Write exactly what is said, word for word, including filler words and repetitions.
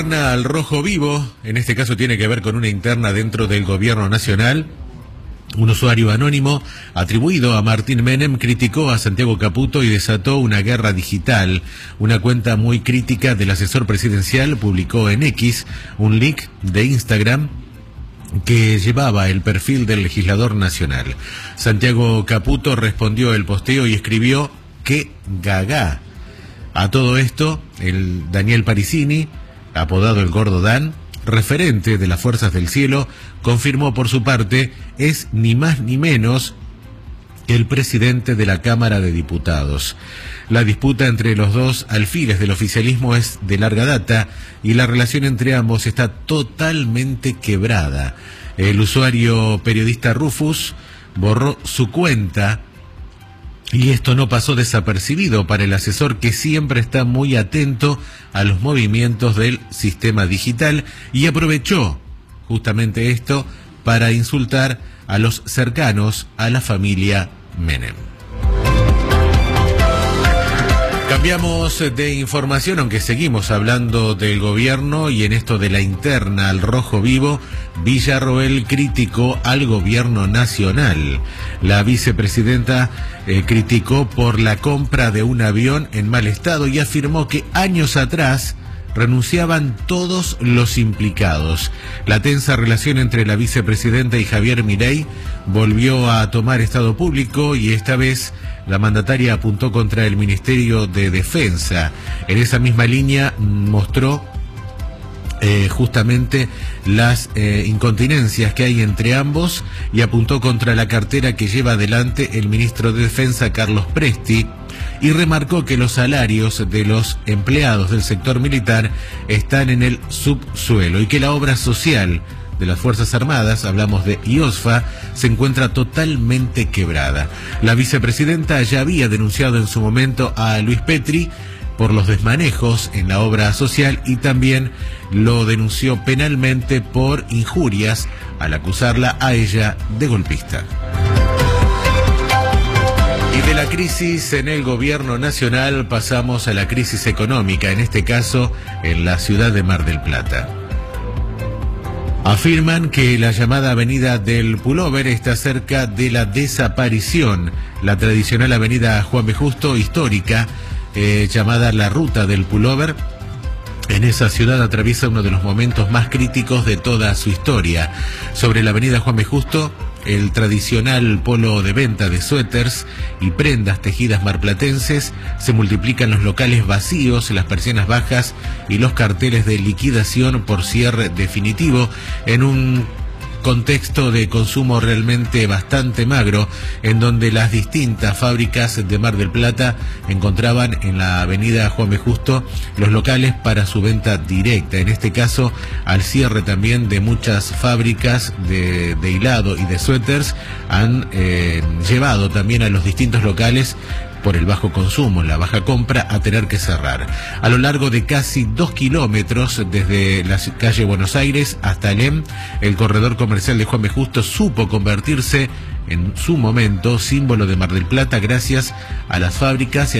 Al rojo vivo, en este caso tiene que ver con una interna dentro del gobierno nacional. Un usuario anónimo atribuido a Martín Menem criticó a Santiago Caputo y desató una guerra digital. Una cuenta muy crítica del asesor presidencial publicó en X un link de Instagram que llevaba el perfil del legislador nacional. Santiago Caputo respondió el posteo y escribió "qué gagá". A todo esto, el Daniel Parisini, apodado el Gordo Dan, referente de las Fuerzas del Cielo, confirmó por su parte es ni más ni menos que el presidente de la Cámara de Diputados. La disputa entre los dos alfiles del oficialismo es de larga data y la relación entre ambos está totalmente quebrada. El usuario periodista Rufus borró su cuenta y esto no pasó desapercibido para el asesor, que siempre está muy atento a los movimientos del sistema digital, y aprovechó justamente esto para insultar a los cercanos a la familia Menem. Cambiamos de información, aunque seguimos hablando del gobierno, y en esto de la interna al rojo vivo, Villarroel criticó al gobierno nacional. La vicepresidenta eh, criticó por la compra de un avión en mal estado y afirmó que años atrás renunciaban todos los implicados. La tensa relación entre la vicepresidenta y Javier Milei volvió a tomar estado público y esta vez la mandataria apuntó contra el Ministerio de Defensa. En esa misma línea mostró eh, justamente las eh, incontinencias que hay entre ambos y apuntó contra la cartera que lleva adelante el ministro de Defensa, Carlos Presti, y remarcó que los salarios de los empleados del sector militar están en el subsuelo y que la obra social de las Fuerzas Armadas, hablamos de IOSFA, se encuentra totalmente quebrada. La vicepresidenta ya había denunciado en su momento a Luis Petri por los desmanejos en la obra social y también lo denunció penalmente por injurias al acusarla a ella de golpista. Y de la crisis en el gobierno nacional pasamos a la crisis económica, en este caso en la ciudad de Mar del Plata. Afirman que la llamada avenida del Pullover está cerca de la desaparición. La tradicional avenida Juan B. Justo, histórica, eh, llamada la Ruta del Pullover, en esa ciudad atraviesa uno de los momentos más críticos de toda su historia. Sobre la avenida Juan B. Justo, el tradicional polo de venta de suéteres y prendas tejidas marplatenses, se multiplican los locales vacíos, las persianas bajas y los carteles de liquidación por cierre definitivo, en un contexto de consumo realmente bastante magro, en donde las distintas fábricas de Mar del Plata encontraban en la avenida Juan B. Justo los locales para su venta directa. En este caso, al cierre también de muchas fábricas de, de hilado y de suéteres, han eh, llevado también a los distintos locales, por el bajo consumo, la baja compra, a tener que cerrar. A lo largo de casi dos kilómetros, desde la calle Buenos Aires hasta Alem, el corredor comercial de Juan B. Justo supo convertirse en su momento símbolo de Mar del Plata gracias a las fábricas y